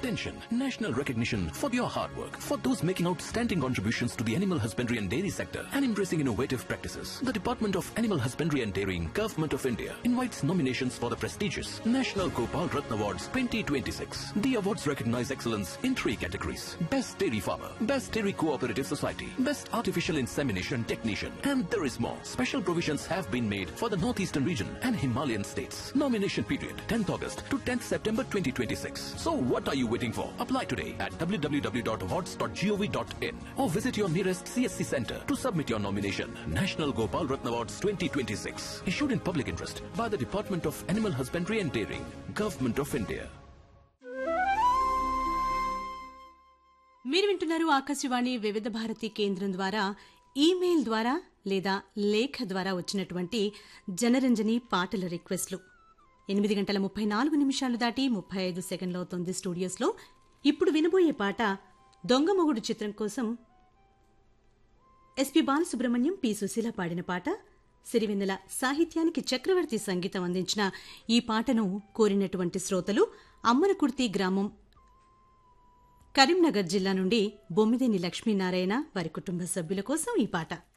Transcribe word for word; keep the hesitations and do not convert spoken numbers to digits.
Attention, national recognition for your hard work, for those making outstanding contributions to the animal husbandry and dairy sector and embracing innovative practices. The Department of Animal Husbandry and Dairying, Government of India invites nominations for the prestigious National Gopal Ratna Awards twenty twenty-six. The awards recognize excellence in three categories: Best Dairy Farmer, Best Dairy Cooperative Society, Best Artificial Insemination Technician, and there is more. Special provisions have been made for the Northeastern region and Himalayan states. Nomination period tenth August to tenth September twenty twenty-six. So what are you waiting for? Apply today at w w w dot awards dot gov dot in or visit your nearest C S C center to submit your nomination. National Gopal Ratna Awards twenty twenty-six. Issued in public interest by the Department of Animal Husbandry and Dairying, Government of India. మీరు వింటున్నారు ఆకాశవాణి వివిధ భారతి కేంద్రం ద్వారా email ద్వారా లేదా లేఖ ద్వారా వచ్చినటువంటి జనరంజని పాటల రిక్వెస్ట్లు. ఎనిమిది గంటల ముప్పై నాలుగు నిమిషాలు దాటి ముప్పై ఐదు సెకండ్లు అవుతోంది స్టూడియోస్లో. ఇప్పుడు వినబోయే పాట దొంగమొగుడు చిత్రం కోసం ఎస్పి బాలసుబ్రహ్మణ్యం, పి సుశీల పాడిన పాట. సిరివెన్నెల సాహిత్యానికి చక్రవర్తి సంగీతం అందించిన ఈ పాటను కోరినటువంటి శ్రోతలు అమ్మనకుర్తి గ్రామం, కరీంనగర్ జిల్లా నుండి బొమ్మిదేని లక్ష్మీనారాయణ, వారి కుటుంబ సభ్యుల కోసం ఈ పాట.